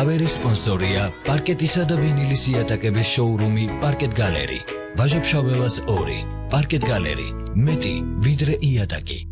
მთავარი სპონსორია პარკეტისა და ვინილის იატაკების შოურუმი პარკეტ გალერი. ვაჟა-ფშაველას 2. პარკეტ გალერი. მეტი ვიდრე იატაკი.